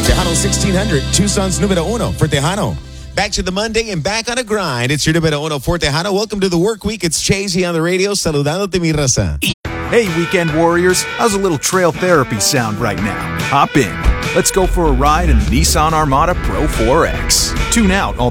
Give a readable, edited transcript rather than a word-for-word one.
Tejano 1600, Tucson's numero uno for Tejano. Back to the Monday and back on a grind. It's your numero uno for Tejano. Welcome to the work week. It's Chasey on the radio. Saludándote, mi raza. Hey, weekend warriors. How's a little trail therapy sound right now? Hop in. Let's go for a ride in the Nissan Armada Pro 4X. Tune out all